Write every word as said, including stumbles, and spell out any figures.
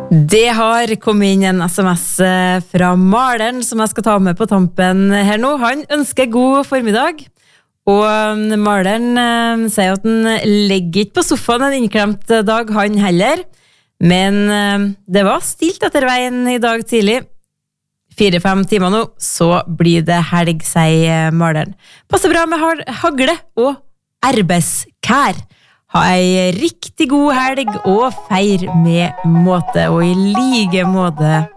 Det har kommet inn en sms fra Maleren som jeg skal ta med på tampen her nå. Han ønsker god formiddag, og Maleren sier at han legger ikke på sofaen en innklemt dag han heller, men det var stilt etter veien i dag tidlig. Fire-fem timer nå, så blir det helg, sier Maleren. Passer bra med hagle og arbeidskær. Ha ei riktig god helg og feir med måte, og i like måte